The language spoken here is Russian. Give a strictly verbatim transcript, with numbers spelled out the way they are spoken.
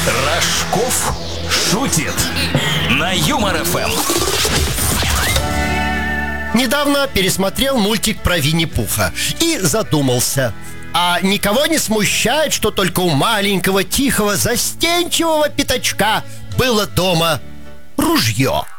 Рожков шутит на Юмор эф эм. Недавно пересмотрел мультик про Винни-Пуха и задумался: а никого не смущает, что только у маленького, тихого, застенчивого пятачка было дома ружье?